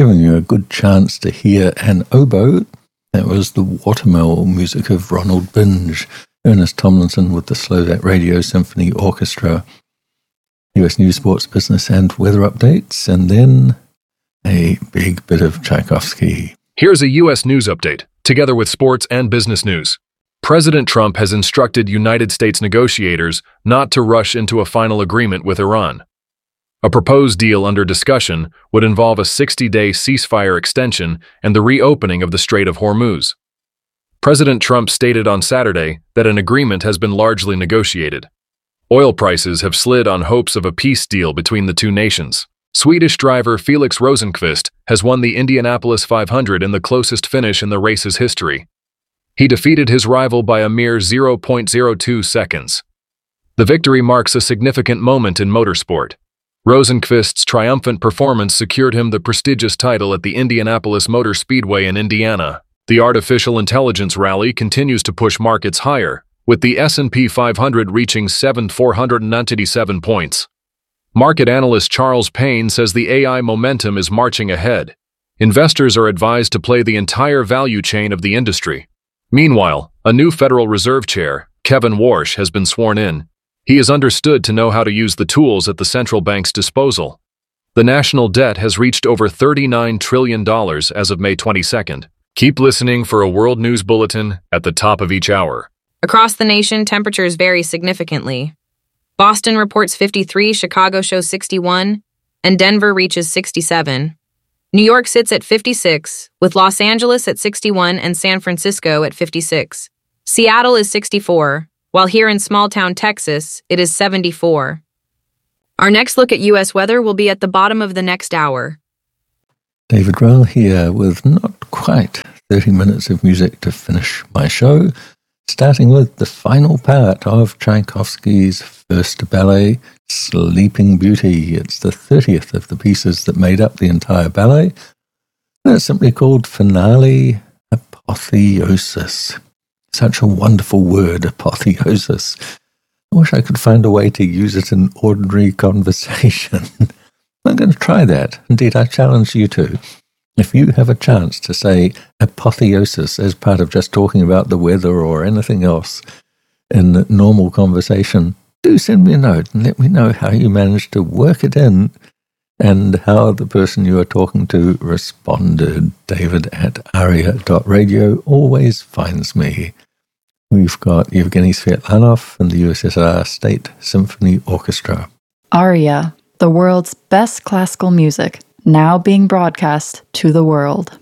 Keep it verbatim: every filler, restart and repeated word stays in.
giving you a good chance to hear an oboe. That was the Watermill music of Ronald Binge, Ernest Tomlinson with the Slovak Radio Symphony Orchestra, U S News, Sports, Business and Weather Updates, and then a big bit of Tchaikovsky. Here's a U S News Update, together with sports and business news. President Trump has instructed United States negotiators not to rush into a final agreement with Iran. A proposed deal under discussion would involve a sixty-day ceasefire extension and the reopening of the Strait of Hormuz. President Trump stated on Saturday that an agreement has been largely negotiated. Oil prices have slid on hopes of a peace deal between the two nations. Swedish driver Felix Rosenqvist has won the Indianapolis five hundred in the closest finish in the race's history. He defeated his rival by a mere zero point zero two seconds. The victory marks a significant moment in motorsport. Rosenqvist's triumphant performance secured him the prestigious title at the Indianapolis Motor Speedway in Indiana. The artificial intelligence rally continues to push markets higher, with the S and P five hundred reaching seven thousand four hundred ninety-seven points. Market analyst Charles Payne says the A I momentum is marching ahead. Investors are advised to play the entire value chain of the industry. Meanwhile, a new Federal Reserve Chair, Kevin Warsh, has been sworn in. He is understood to know how to use the tools at the central bank's disposal. The national debt has reached over thirty-nine trillion dollars as of May twenty-second. Keep listening for a world news bulletin at the top of each hour. Across the nation, temperatures vary significantly. Boston reports fifty-three, Chicago shows sixty-one, and Denver reaches sixty-seven. New York sits at fifty-six, with Los Angeles at sixty-one and San Francisco at fifty-six. Seattle is sixty-four, while here in small-town Texas, it is seventy-four. Our next look at U S weather will be at the bottom of the next hour. David Rowell here with not quite thirty minutes of music to finish my show, starting with the final part of Tchaikovsky's first ballet, Sleeping Beauty. It's the thirtieth of the pieces that made up the entire ballet. And it's simply called Finale Apotheosis. Such a wonderful word, apotheosis. I wish I could find a way to use it in ordinary conversation. I'm going to try that. Indeed, I challenge you to. If you have a chance to say apotheosis as part of just talking about the weather or anything else in normal conversation, do send me a note and let me know how you managed to work it in and how the person you are talking to responded. David at aria dot radio always finds me. We've got Yevgeny Svetlanov and the U S S R State Symphony Orchestra. Aria, the world's best classical music, now being broadcast to the world.